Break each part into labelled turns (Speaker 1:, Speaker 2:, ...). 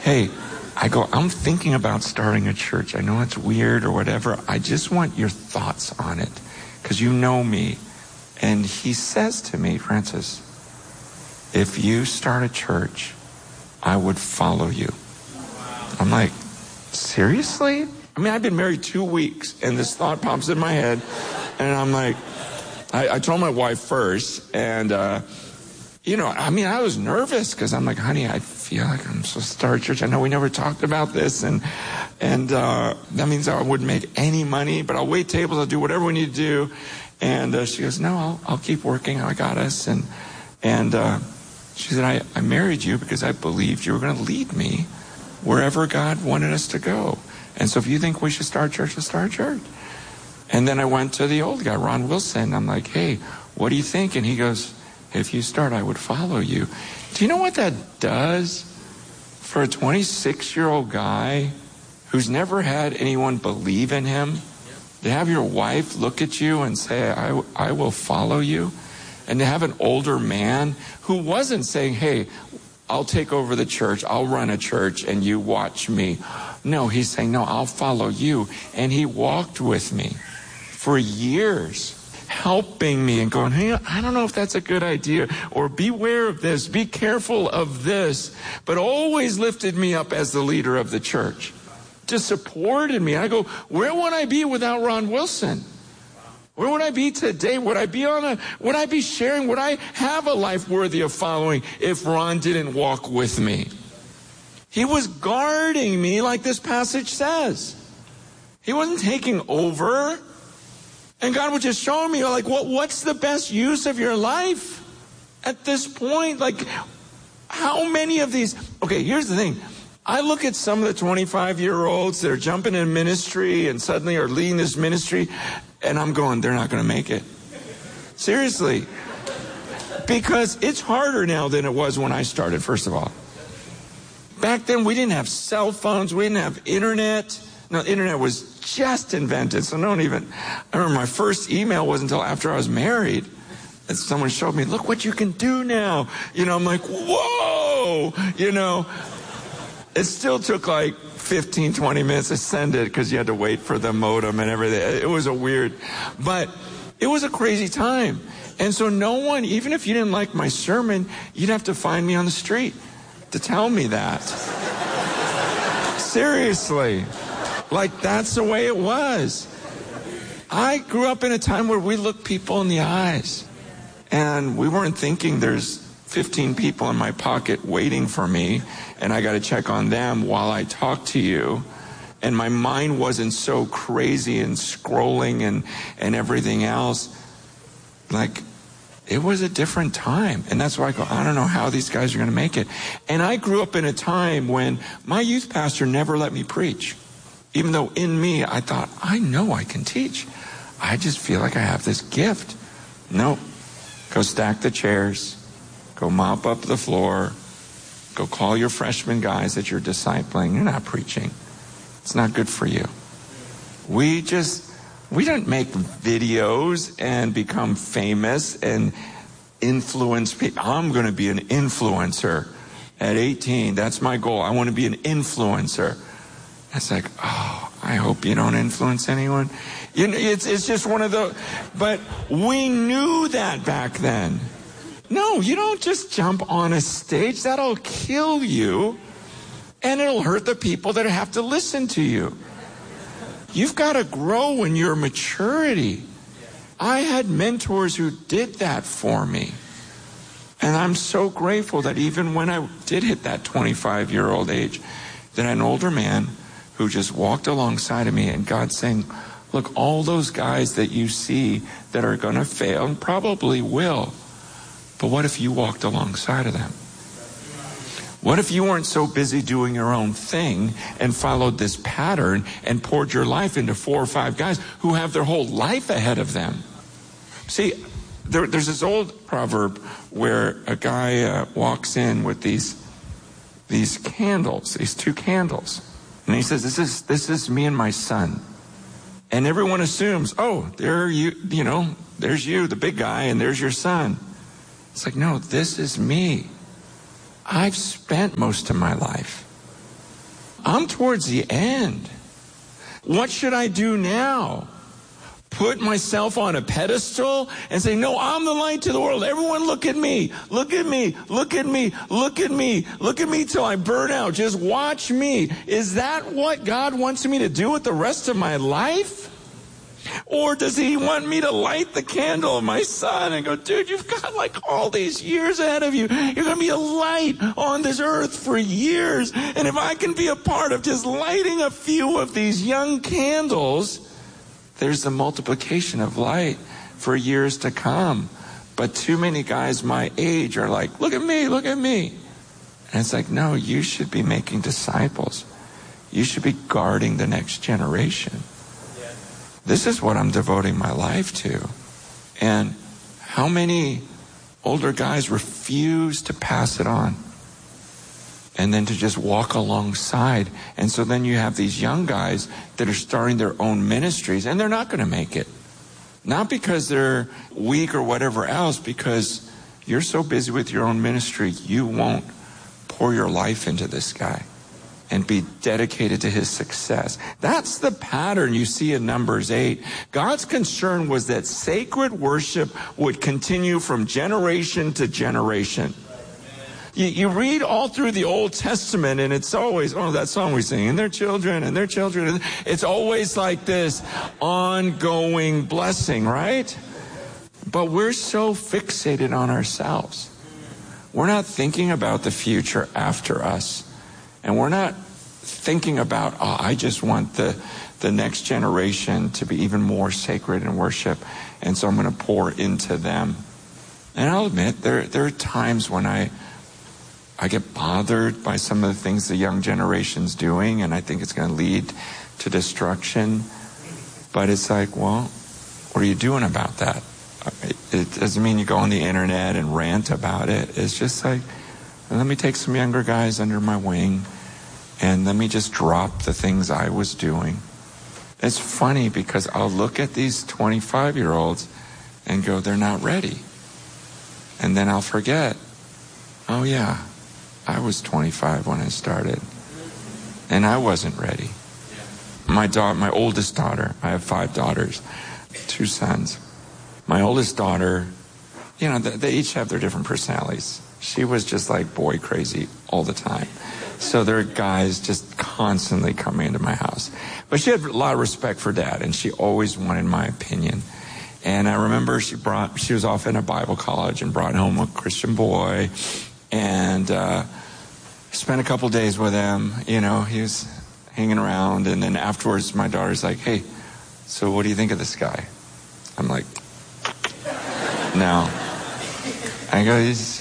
Speaker 1: hey, I go, I'm thinking about starting a church. I know it's weird or whatever. I just want your thoughts on it because you know me. And he says to me, Francis, if you start a church, I would follow you. I'm like, seriously? I mean, I've been married 2 weeks, and this thought pops in my head, and I'm like, I told my wife first, and, I was nervous, because I'm like, honey, I feel like I'm supposed to start a church. I know we never talked about this, and that means I wouldn't make any money, but I'll wait tables, I'll do whatever we need to do. And she goes, no, I'll keep working, I got us. And she said, I married you because I believed you were going to lead me wherever God wanted us to go. And so if you think we should start a church, let's start a church. And then I went to the old guy, Ron Wilson. I'm like, hey, what do you think? And he goes, if you start, I would follow you. Do you know what that does for a 26-year-old guy who's never had anyone believe in him? To have your wife look at you and say, I will follow you. And to have an older man who wasn't saying, hey, I'll take over the church, I'll run a church, and you watch me. No, he's saying, no, I'll follow you. And he walked with me for years, helping me and going, hey, I don't know if that's a good idea, or beware of this, be careful of this, but always lifted me up as the leader of the church. Just supported me. I go, where would I be without Ron Wilson? Where would I be today? Would I be sharing? Would I have a life worthy of following if Ron didn't walk with me? He was guarding me like this passage says. He wasn't taking over. And God was just showing me, like, what's the best use of your life at this point? Like, how many of these? Okay, here's the thing. I look at some of the 25-year-olds that are jumping in ministry and suddenly are leading this ministry, and I'm going, they're not going to make it. Seriously. Because it's harder now than it was when I started, first of all. Back then, we didn't have cell phones. We didn't have internet. No, the internet was just invented, so I remember my first email wasn't until after I was married. And someone showed me, look what you can do now. I'm like, whoa, It still took like 15, 20 minutes to send it because you had to wait for the modem and everything. It was but it was a crazy time. And so no one, even if you didn't like my sermon, you'd have to find me on the street to tell me that. Seriously. Like, that's the way it was. I grew up in a time where we looked people in the eyes. And we weren't thinking there's 15 people in my pocket waiting for me, and I got to check on them while I talk to you. And my mind wasn't so crazy and scrolling and everything else. Like, it was a different time. And that's why I go, I don't know how these guys are going to make it. And I grew up in a time when my youth pastor never let me preach. Even though in me, I thought, I know I can teach. I just feel like I have this gift. No. Go stack the chairs. Go mop up the floor. Go call your freshman guys that you're discipling. You're not preaching. It's not good for you. We don't make videos and become famous and influence people. I'm going to be an influencer at 18. That's my goal. I want to be an influencer. It's like, oh, I hope you don't influence anyone. It's just one of the, but we knew that back then. No, you don't just jump on a stage. That'll kill you. And it'll hurt the people that have to listen to you. You've got to grow in your maturity. I had mentors who did that for me. And I'm so grateful that even when I did hit that 25-year-old age, that an older man who just walked alongside of me, and God saying, look, all those guys that you see that are going to fail and probably will, but what if you walked alongside of them? What if you weren't so busy doing your own thing and followed this pattern and poured your life into 4 or 5 guys who have their whole life ahead of them? See, there's this old proverb where a guy walks in with these candles, these 2 candles. And he says, this is me and my son. And everyone assumes, oh, there's you, the big guy, and there's your son. It's like, no, this is me. I've spent most of my life I'm towards the end. What should I do now? Put myself on a pedestal and say, no, I'm the light to the world. Everyone look at me. Look at me. Look at me. Look at me. Look at me till I burn out. Just watch me. Is that what God wants me to do with the rest of my life? Or does he want me to light the candle of my son and go, dude, you've got like all these years ahead of you. You're going to be a light on this earth for years. And if I can be a part of just lighting a few of these young candles, there's the multiplication of light for years to come. But too many guys my age are like, look at me, look at me. And it's like, no, you should be making disciples. You should be guarding the next generation. This is what I'm devoting my life to. And how many older guys refuse to pass it on and then to just walk alongside? And so then you have these young guys that are starting their own ministries, and they're not going to make it. Not because they're weak or whatever else, because you're so busy with your own ministry, you won't pour your life into this guy and be dedicated to his success. That's the pattern you see in Numbers 8. God's concern was that sacred worship would continue from generation to generation. You read all through the Old Testament, and it's always, that song we sing, and their children, and their children. It's always like this ongoing blessing, right? But we're so fixated on ourselves. We're not thinking about the future after us. And we're not thinking about, I just want the next generation to be even more sacred in worship, and so I'm going to pour into them. And I'll admit, there are times when I get bothered by some of the things the young generation's doing, and I think it's going to lead to destruction. But it's like, well, what are you doing about that? It doesn't mean you go on the internet and rant about it. It's just like, let me take some younger guys under my wing and let me just drop the things I was doing. It's funny because I'll look at these 25-year-olds and go, they're not ready. And then I'll forget, oh yeah, I was 25 when I started. And I wasn't ready. My oldest daughter, I have 5 daughters, 2 sons. My oldest daughter, they each have their different personalities. She was just like boy crazy all the time. So there are guys just constantly coming into my house. But she had a lot of respect for Dad, and she always wanted my opinion. And I remember she was off in a Bible college and brought home a Christian boy, and spent a couple days with him. He was hanging around, and then afterwards my daughter's like, hey, so what do you think of this guy? I'm like, no. I go,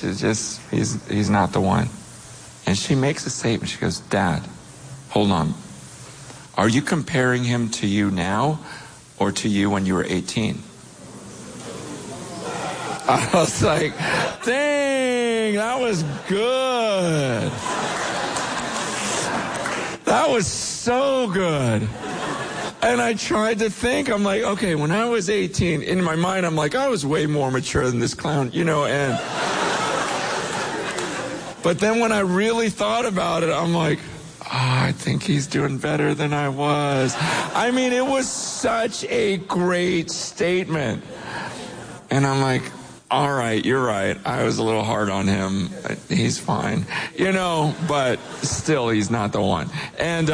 Speaker 1: he's not the one. And she makes a statement. She goes, Dad, hold on. Are you comparing him to you now or to you when you were 18? I was like, dang, that was good. That was so good. And I tried to think, I'm like, okay, when I was 18, in my mind, I'm like, I was way more mature than this clown, and... But then when I really thought about it, I'm like, I think he's doing better than I was. I mean, it was such a great statement. And I'm like, all right, you're right. I was a little hard on him. He's fine. But still, he's not the one. And,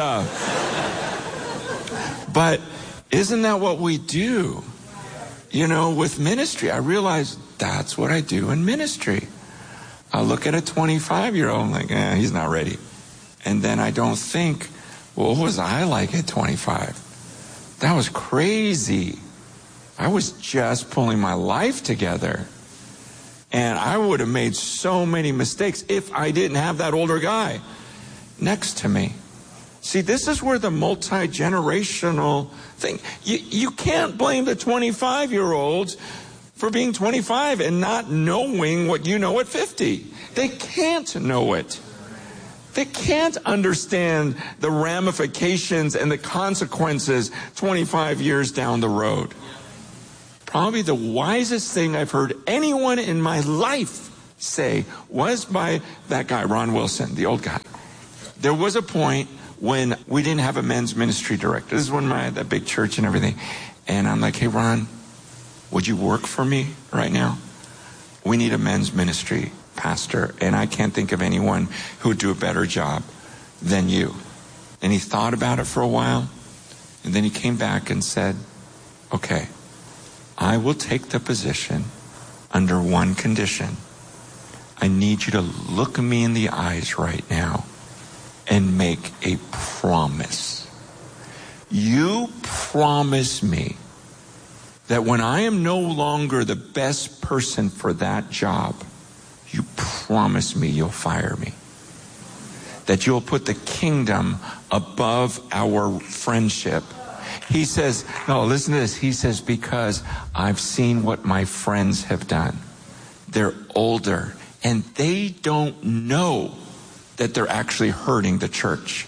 Speaker 1: but isn't that what we do? With ministry, I realize that's what I do in ministry. I look at a 25-year-old, I'm like, he's not ready. And then I don't think, well, what was I like at 25? That was crazy. I was just pulling my life together. And I would have made so many mistakes if I didn't have that older guy next to me. See, this is where the multi-generational thing, you can't blame the 25-year-olds for being 25 and not knowing what you know at 50. They can't know it. They can't understand the ramifications and the consequences 25 years down the road. Probably the wisest thing I've heard anyone in my life say was by that guy, Ron Wilson, the old guy. There was a point when we didn't have a men's ministry director. This is when that big church and everything. And I'm like, hey, Ron, would you work for me right now? We need a men's ministry pastor, and I can't think of anyone who would do a better job than you. And he thought about it for a while, and then he came back and said, okay, I will take the position under one condition. I need you to look me in the eyes right now and make a promise. You promise me that when I am no longer the best person for that job, you promise me you'll fire me. That you'll put the kingdom above our friendship. He says, no, listen to this. He says, because I've seen what my friends have done. They're older, and they don't know that they're actually hurting the church.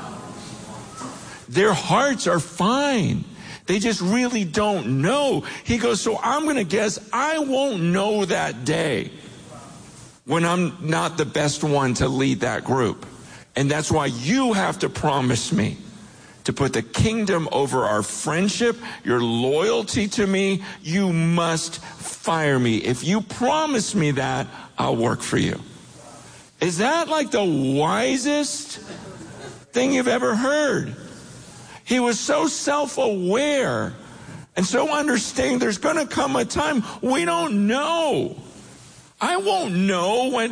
Speaker 1: Their hearts are fine. They just really don't know. He goes, so I'm going to guess I won't know that day when I'm not the best one to lead that group. And that's why you have to promise me to put the kingdom over our friendship, your loyalty to me. You must fire me. If you promise me that, I'll work for you. Is that like the wisest thing you've ever heard? He was so self-aware and so understanding. There's going to come a time we don't know. I won't know when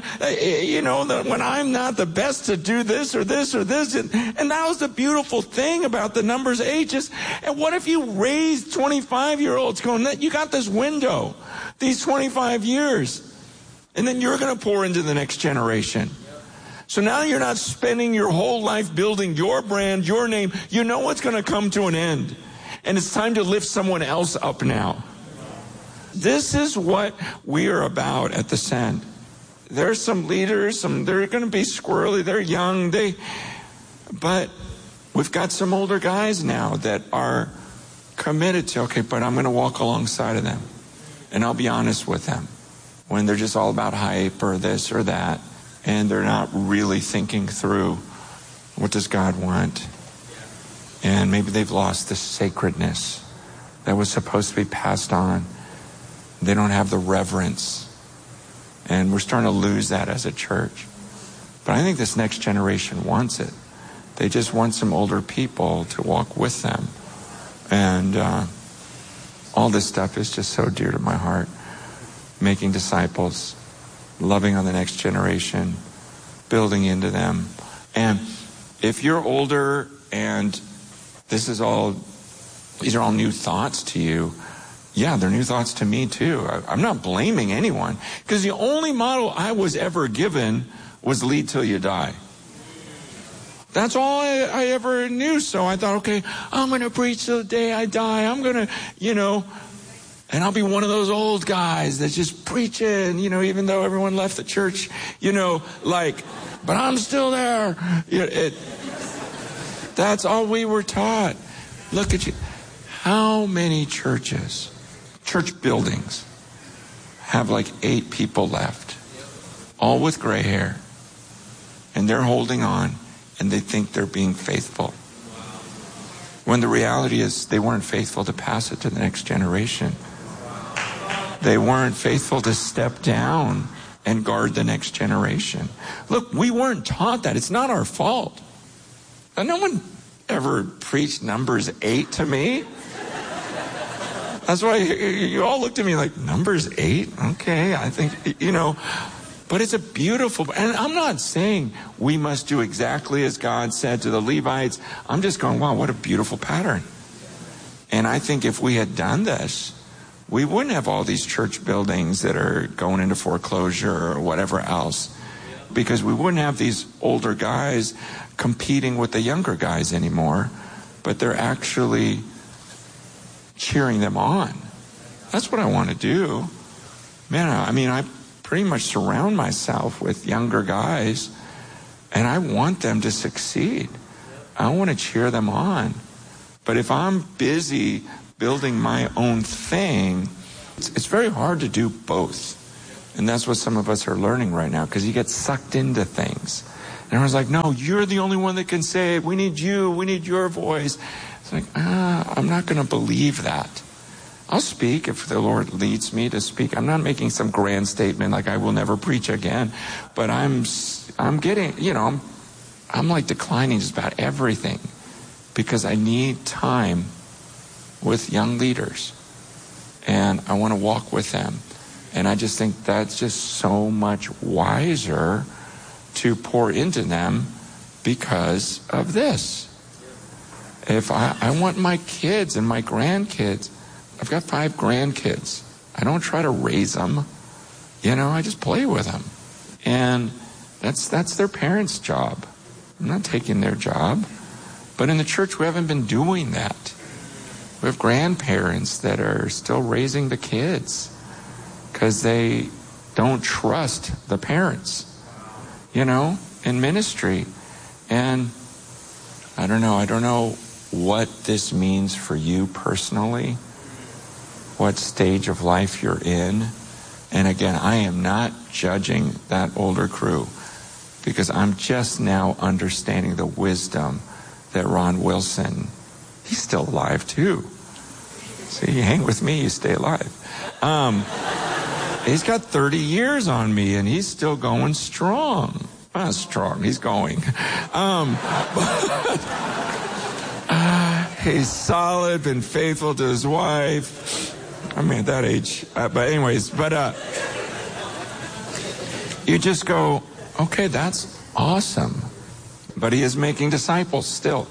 Speaker 1: I'm not the best to do this or this or this. And that was the beautiful thing about the Numbers 8. And what if you raised 25-year-olds going, you got this window, these 25 years, and then you're going to pour into the next generation. So now you're not spending your whole life building your brand, your name. You know what's going to come to an end. And it's time to lift someone else up now. This is what we are about at the Send. There's some leaders, they're going to be squirrely, they're young, but we've got some older guys now that are committed to, okay, but I'm going to walk alongside of them. And I'll be honest with them. When they're just all about hype or this or that, and they're not really thinking through, what does God want? And maybe they've lost the sacredness that was supposed to be passed on. They don't have the reverence. And we're starting to lose that as a church. But I think this next generation wants it. They just want some older people to walk with them. And all this stuff is just so dear to my heart. Making disciples, loving on the next generation, building into them. And if you're older and these are all new thoughts to you, yeah, they're new thoughts to me too. I'm not blaming anyone, because the only model I was ever given was lead till you die. That's all I ever knew. So I thought, okay, I'm going to preach till the day I die. I'm going to, and I'll be one of those old guys that's just preaching, even though everyone left the church, but I'm still there. That's all we were taught. Look at you. How many church buildings have like 8 people left, all with gray hair, and they're holding on, and they think they're being faithful. When the reality is they weren't faithful to pass it to the next generation. They weren't faithful to step down and guard the next generation. Look, we weren't taught that. It's not our fault. And no one ever preached Numbers 8 to me. That's why you all looked at me like, Numbers 8? Okay, I think, but it's a beautiful, and I'm not saying we must do exactly as God said to the Levites. I'm just going, wow, what a beautiful pattern. And I think if we had done this, we wouldn't have all these church buildings that are going into foreclosure or whatever else, because we wouldn't have these older guys competing with the younger guys anymore, but they're actually cheering them on. That's what I want to do. Man, I pretty much surround myself with younger guys, and I want them to succeed. I want to cheer them on. But if I'm busy building my own thing, it's very hard to do both. And that's what some of us are learning right now, because you get sucked into things. And everyone's like, no, you're the only one that can say it. We need you. We need your voice. It's like, I'm not going to believe that. I'll speak if the Lord leads me to speak. I'm not making some grand statement like I will never preach again. But I'm getting, I'm like declining just about everything because I need time with young leaders. And I want to walk with them. And I just think that's just so much wiser to pour into them because of this. If I want my kids and my grandkids, I've got 5 grandkids. I don't try to raise them. I just play with them. And that's their parents' job. I'm not taking their job. But in the church, we haven't been doing that. We have grandparents that are still raising the kids because they don't trust the parents, in ministry. And I don't know what this means for you personally, what stage of life you're in. And again, I am not judging that older crew because I'm just now understanding the wisdom that Ron Wilson, he's still alive too. See, you hang with me, you stay alive. He's got 30 years on me and he's still going strong. Not strong, he's going. He's solid, been faithful to his wife. I mean, at that age. You just go, okay, that's awesome. But he is making disciples still,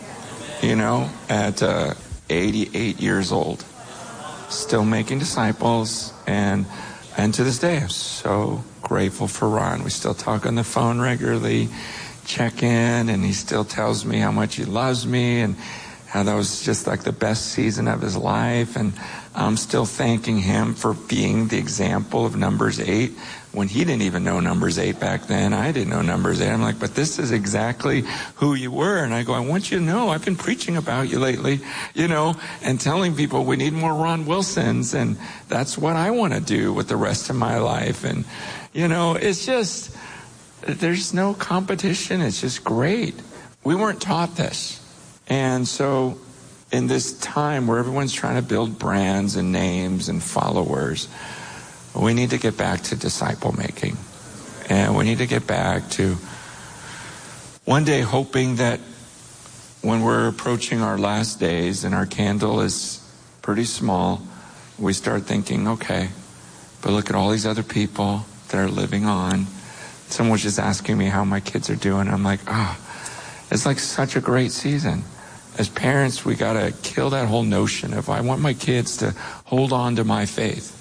Speaker 1: at 88 years old. Still making disciples. And to this day, I'm so grateful for Ron. We still talk on the phone regularly, check in, and he still tells me how much he loves me and how that was just like the best season of his life. And I'm still thanking him for being the example of Numbers 8 when he didn't even know Numbers 8 back then. I didn't know Numbers 8. I'm like, but this is exactly who you were. And I go, I want you to know I've been preaching about you lately, and telling people we need more Ron Wilsons. And that's what I want to do with the rest of my life. And, it's just, there's no competition. It's just great. We weren't taught this. And so in this time where everyone's trying to build brands and names and followers, we need to get back to disciple making. And we need to get back to one day hoping that when we're approaching our last days and our candle is pretty small, we start thinking, okay, but look at all these other people that are living on. Someone was just asking me how my kids are doing. I'm like, it's like such a great season. As parents, we got to kill that whole notion of I want my kids to hold on to my faith.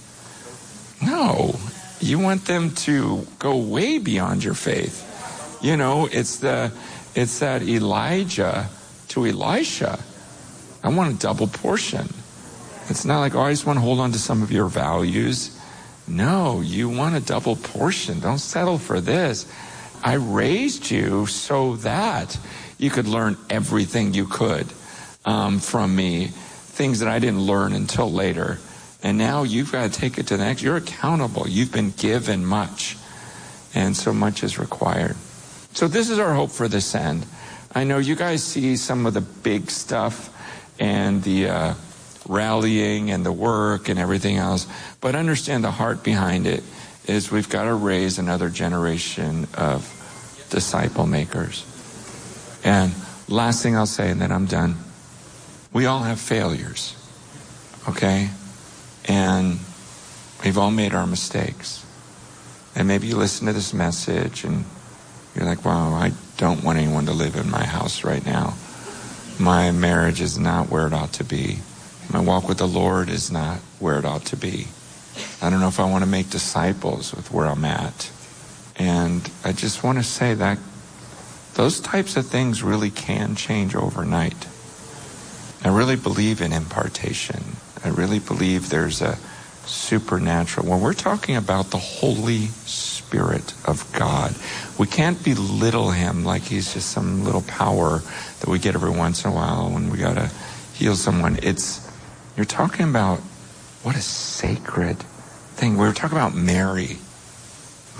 Speaker 1: No, you want them to go way beyond your faith. It's that Elijah to Elisha. I want a double portion. It's not like, I just want to hold on to some of your values. No, you want a double portion. Don't settle for this. I raised you so that you could learn everything you could from me, things that I didn't learn until later. And now you've got to take it to the next. You're accountable. You've been given much, and so much is required. So this is our hope for this end. I know you guys see some of the big stuff and the rallying and the work and everything else, but understand the heart behind it is we've got to raise another generation of disciple makers. And last thing I'll say, and then I'm done. We all have failures, okay? And we've all made our mistakes. And maybe you listen to this message and you're like, wow, I don't want anyone to live in my house right now. My marriage is not where it ought to be. My walk with the Lord is not where it ought to be. I don't know if I want to make disciples with where I'm at. And I just want to say that those types of things really can change overnight. I really believe in impartation. I really believe there's a supernatural. When we're talking about the Holy Spirit of God, we can't belittle him like he's just some little power that we get every once in a while when we got to heal someone. You're talking about what a sacred thing. We were talking about Mary,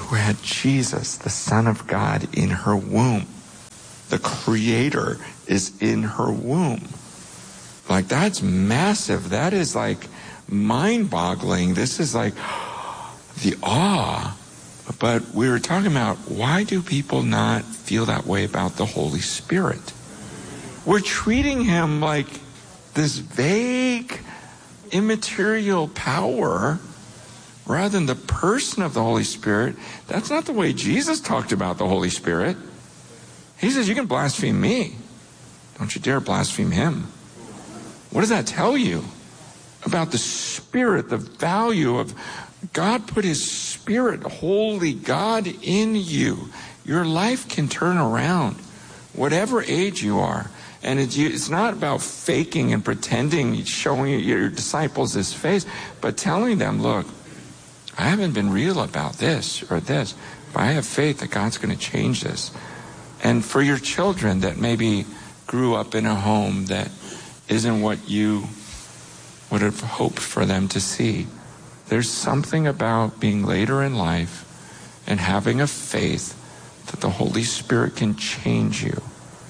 Speaker 1: who had Jesus, the Son of God, in her womb. The Creator is in her womb. Like, that's massive. That is like mind-boggling. This is like the awe. But we were talking about, why do people not feel that way about the Holy Spirit? We're treating him like this vague, immaterial power rather than the person of the Holy Spirit. That's not the way Jesus talked about the Holy Spirit. He says, you can blaspheme me. Don't you dare blaspheme him. What does that tell you about the Spirit, the value of God put his Spirit, holy God, in you? Your life can turn around, whatever age you are. And it's not about faking and pretending, showing your disciples this face, but telling them, look, I haven't been real about this or this, but I have faith that God's going to change this. And for your children that maybe grew up in a home that isn't what you would have hoped for them to see, there's something about being later in life and having a faith that the Holy Spirit can change you.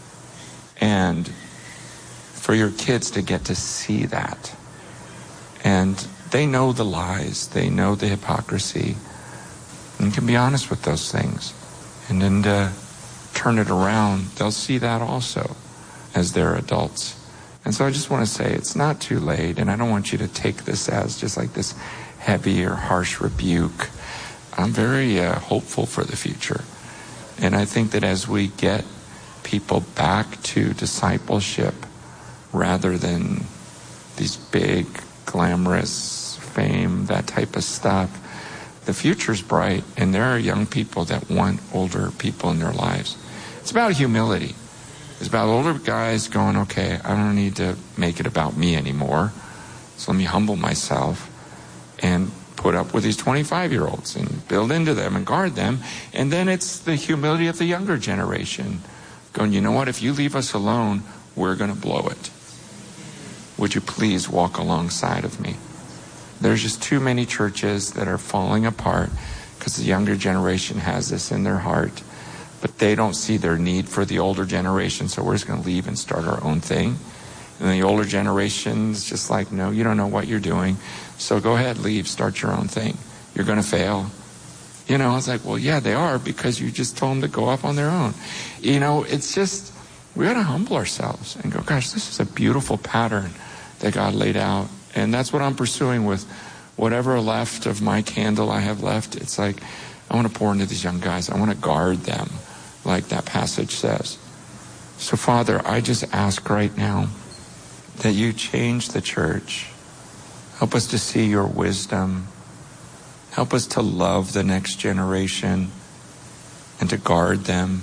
Speaker 1: And for your kids to get to see that. And they know the lies, they know the hypocrisy, and you can be honest with those things. And then to turn it around, they'll see that also as they're adults. And so I just want to say it's not too late, and I don't want you to take this as just like this heavy or harsh rebuke. I'm very hopeful for the future. And I think that as we get people back to discipleship rather than these big, glamorous fame, that type of stuff, the future's bright, and there are young people that want older people in their lives. It's about humility. It's about older guys going, okay, I don't need to make it about me anymore, so let me humble myself and put up with these 25-year-olds and build into them and guard them. And then it's the humility of the younger generation going, you know what, if you leave us alone, we're going to blow it. Would you please walk alongside of me? There's just too many churches that are falling apart because the younger generation has this in their heart, but they don't see their need for the older generation, so we're just going to leave and start our own thing. And the older generation's just like, no, you don't know what you're doing, so go ahead, leave, start your own thing. You're going to fail. You know, it's like, well, yeah, they are, because you just told them to go off on their own. You know, it's just, we got to humble ourselves and go, gosh, this is a beautiful pattern that God laid out. And that's what I'm pursuing with whatever left of my candle I have left. It's like, I want to pour into these young guys. I want to guard them, like that passage says. So, Father, I just ask right now that you change the church. Help us to see your wisdom. Help us to love the next generation and to guard them.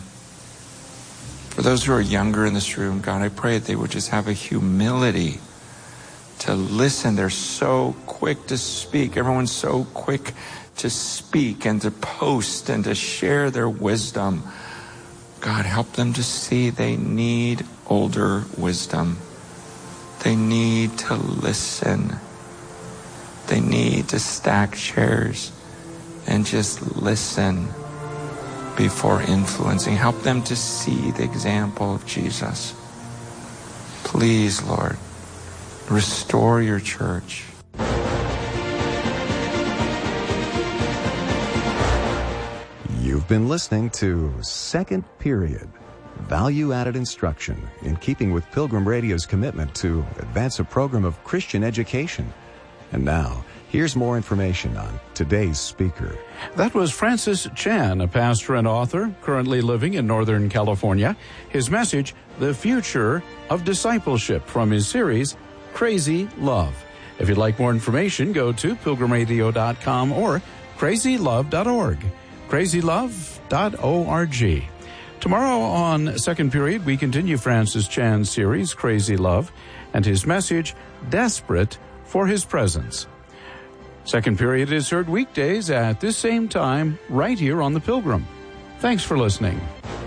Speaker 1: For those who are younger in this room, God, I pray that they would just have a humility to listen. They're so quick to speak. Everyone's so quick to speak and to post and to share their wisdom. God, help them to see they need older wisdom. They need to listen. They need to stack chairs and just listen before influencing. Help them to see the example of Jesus. Please, Lord, restore your church.
Speaker 2: You've been listening to Second Period, value-added instruction in keeping with Pilgrim Radio's commitment to advance a program of Christian education. And now, here's more information on today's speaker.
Speaker 3: That was Francis Chan, a pastor and author, currently living in Northern California. His message, The Future of Discipleship, from his series, Crazy Love. If you'd like more information, go to pilgrimradio.com or crazylove.org. crazylove.org. Tomorrow on Second Period, we continue Francis Chan's series, Crazy Love, and his message, Desperate for His Presence. Second Period is heard weekdays at this same time, right here on The Pilgrim. Thanks for listening.